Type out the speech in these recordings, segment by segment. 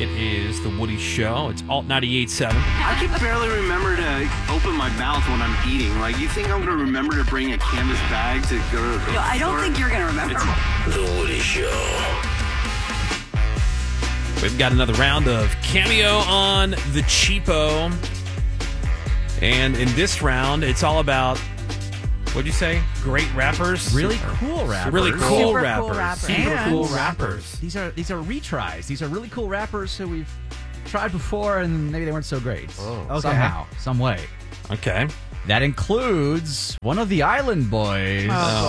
It is The Woody Show. It's Alt 98.7. I can barely remember to open my mouth when I'm eating. Like, you think I'm going to remember to bring a canvas bag to go to the No, I don't store? think you're going to remember. The Woody Show. We've got another round of Cameo on the Cheapo. And in this round, it's all about, what'd you say? Great rappers? Really cool rappers. Really cool Super cool rappers. rappers. Super And cool rappers. These are retries. These are really cool rappers who we've tried before and maybe they weren't so great. Okay. Somehow, some way. Okay. That includes one of the Island Boys.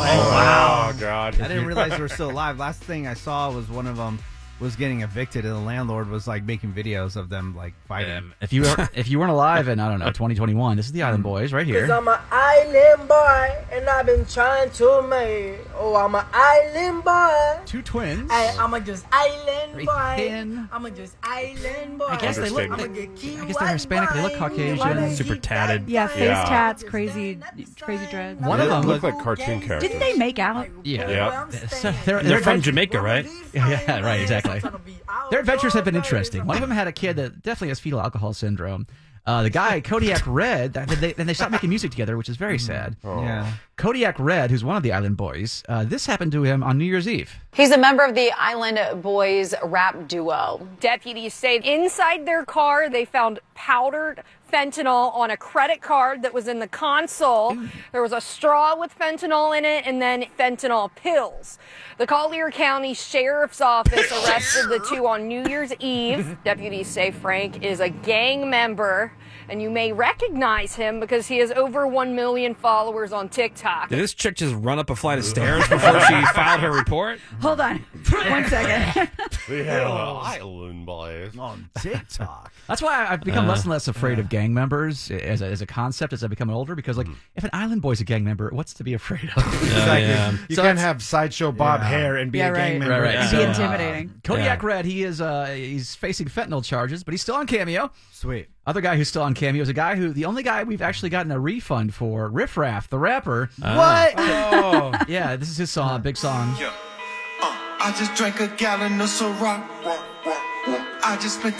Wow. Oh, God. I didn't realize they were still alive. Last thing I saw was one of them was getting evicted, and the landlord was like making videos of them like fighting. If you weren't alive in, I don't know, 2021, this is the Island Boys right here. I'm an island boy, and I've been trying to make. Oh, I'm an island boy. Two twins. I'm a just island Very boy. thin. I'm a just island boy. I guess they look. Understatement. I guess they're Hispanic. They look Caucasian. Super tatted. Yeah, face Yeah. tats, crazy dreads. One of them look like cartoon characters. Didn't they make out? Yeah. Yeah. So They're from Jamaica, right? Yeah, right, exactly. Their adventures have been interesting. One of them had a kid that definitely has fetal alcohol syndrome. The guy, Kodiak Red, and they stopped making music together, which is very sad. Yeah. Kodiak Red, who's one of the Island Boys, this happened to him on New Year's Eve. He's a member of the Island Boys rap duo. Deputies say inside their car they found powdered fentanyl on a credit card that was in the console. There was a straw with fentanyl in it and then fentanyl pills. The Collier County Sheriff's Office arrested the two on New Year's Eve. Deputies say Frank is a gang member, and you may recognize him because he has over 1 million followers on TikTok. Did this chick just run up a flight of stairs before she filed her report? Hold on. 1 second. We have Island Boys. On TikTok. That's why I've become less and less afraid of gang members as a concept as I become older, because like if an Island Boy's a gang member, what's to be afraid of? Yeah. You So can't that's- have Sideshow Bob hair and be Yeah, a gang right. member. Right, right. It'd be intimidating. Kodiak Red, he's facing fentanyl charges, but he's still on Cameo. Sweet. Other guy who's still on Cameo is the only guy we've actually gotten a refund for, Riff Raff, the rapper. What? Oh. Yeah, this is his song, big song. I just drank a gallon of Ciroc. I just spent